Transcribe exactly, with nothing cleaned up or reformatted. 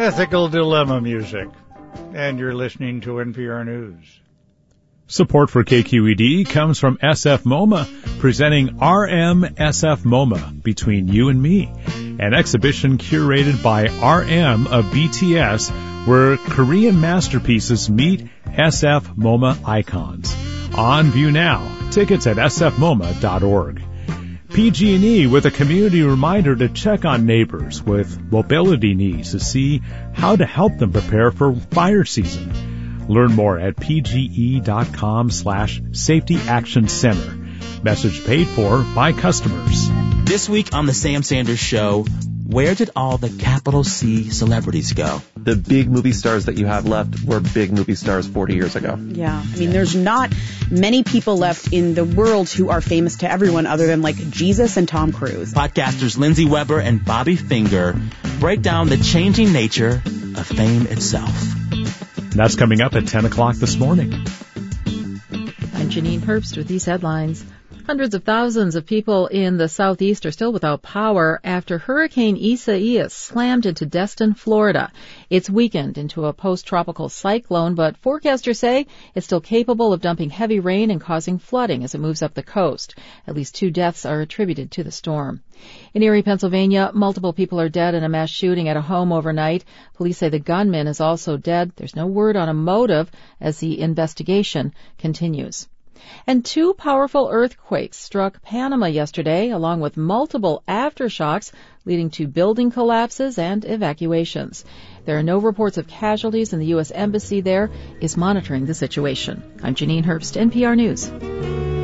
Ethical Dilemma music. And you're listening to N P R News. Support for K Q E D comes from S F MoMA, presenting R M S F MoMA, Between You and Me, an exhibition curated by R M of B T S, where Korean masterpieces meet S F MoMA icons. On view now. Tickets at S F MoMA dot org. P G and E with a community reminder to check on neighbors with mobility needs to see how to help them prepare for fire season. Learn more at pge.com slash safety action center. Message paid for by customers. This week on the Sam Sanders Show, where did all the capital C celebrities go? The big movie stars that you have left were big movie stars forty years ago. Yeah, I mean, there's not many people left in the world who are famous to everyone other than, like, Jesus and Tom Cruise. Podcasters Lindsay Weber and Bobby Finger break down the changing nature of fame itself. That's coming up at ten o'clock this morning. I'm Janine Herbst with these headlines. Hundreds of thousands of people in the southeast are still without power after Hurricane Isaias slammed into Destin, Florida. It's weakened into a post-tropical cyclone, but forecasters say it's still capable of dumping heavy rain and causing flooding as it moves up the coast. At least two deaths are attributed to the storm. In Erie, Pennsylvania, multiple people are dead in a mass shooting at a home overnight. Police say the gunman is also dead. There's no word on a motive as the investigation continues. And two powerful earthquakes struck Panama yesterday, along with multiple aftershocks, leading to building collapses and evacuations. There are no reports of casualties, and the U S Embassy there is monitoring the situation. I'm Janine Herbst, N P R News.